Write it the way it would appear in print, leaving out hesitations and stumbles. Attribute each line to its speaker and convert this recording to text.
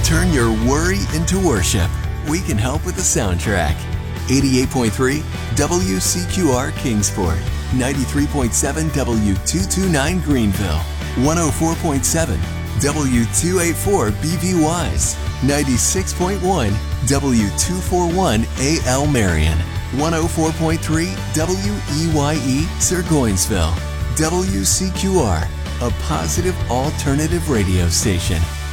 Speaker 1: Turn your worry into worship. We can help with the soundtrack. 88.3 WCQR Kingsport, 93.7 W229 Greenville, 104.7 W284 BV Wise, 96.1 W241 AL Marion, 104.3 WEYE Burgosville. WCQR, a positive alternative radio station.